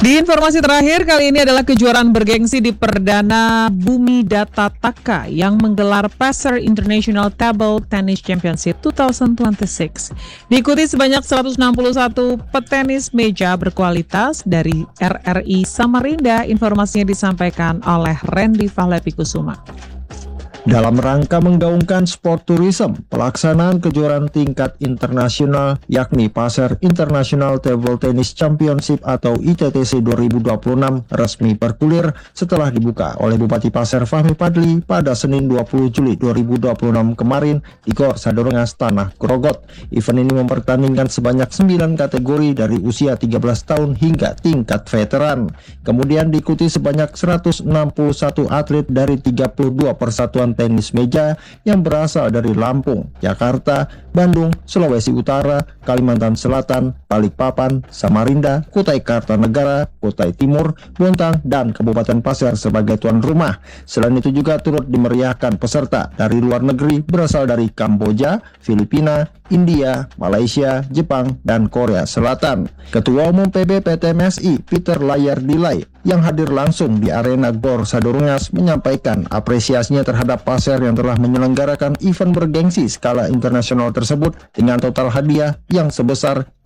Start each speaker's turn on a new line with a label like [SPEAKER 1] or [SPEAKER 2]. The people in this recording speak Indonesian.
[SPEAKER 1] Di informasi terakhir kali ini adalah kejuaraan bergengsi di Perdana Bumi Data Taka yang menggelar Passer International Table Tennis Championship 2026. Diikuti sebanyak 161 petenis meja berkualitas dari RRI Samarinda. Informasinya disampaikan oleh Randy Fahlepikusuma.
[SPEAKER 2] Dalam rangka menggaungkan sport tourism, pelaksanaan kejuaraan tingkat internasional yakni Passer International Table Tennis Championship atau ITTC 2026 resmi bergulir setelah dibuka oleh Bupati Passer Fahmi Fadli pada Senin 20 Juli 2026 kemarin di Gor Sadorengas, Tanah Grogot. Event ini mempertandingkan sebanyak 9 kategori dari usia 13 tahun hingga tingkat veteran. Kemudian diikuti sebanyak 161 atlet dari 32 persatuan tenis meja yang berasal dari Lampung, Jakarta, Bandung, Sulawesi Utara, Kalimantan Selatan, Balikpapan, Samarinda, Kutai Kartanegara, Kutai Timur, Bontang, dan Kabupaten Pasir sebagai tuan rumah. Selain itu juga turut dimeriahkan peserta dari luar negeri berasal dari Kamboja, Filipina, India, Malaysia, Jepang, dan Korea Selatan. Ketua Umum PB PTMSI Peter Layardilai yang hadir langsung di arena Gor Sadorengas menyampaikan apresiasinya terhadap Passer yang telah menyelenggarakan event bergengsi skala internasional tersebut dengan total hadiah yang sebesar